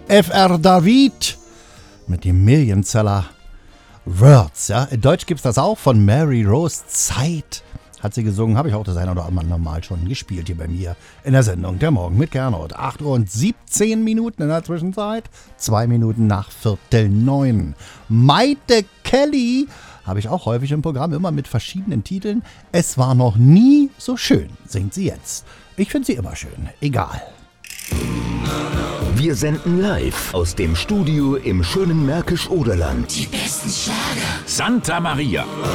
Fr. David mit dem Millionseller Words. Ja? In Deutsch gibt es das auch von Mary Rose. Zeit hat sie gesungen. Habe ich auch das eine oder andere Mal schon gespielt hier bei mir in der Sendung Der Morgen mit Gernot. 8 Uhr und 17 Minuten in der Zwischenzeit. 2 Minuten nach 8:45. Maite Kelly habe ich auch häufig im Programm, immer mit verschiedenen Titeln. Es war noch nie so schön, singt sie jetzt. Ich finde sie immer schön, egal. Wir senden live aus dem Studio im schönen Märkisch-Oderland. Die besten Schlager. Santa Maria.